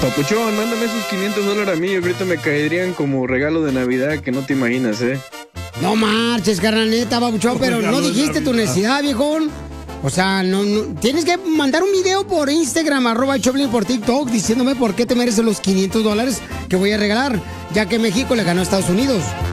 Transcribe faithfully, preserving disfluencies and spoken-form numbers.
Papuchón, mándame esos quinientos dólares a mí. Ahorita me caerían como regalo de Navidad que no te imaginas, ¿eh? No marches, carnaleta, Papuchón, pero no dijiste tu necesidad, viejón. O sea, no, no, tienes que mandar un video por Instagram, arroba el Choplin, por TikTok, diciéndome por qué te mereces los quinientos dólares que voy a regalar, ya que México le ganó a Estados Unidos.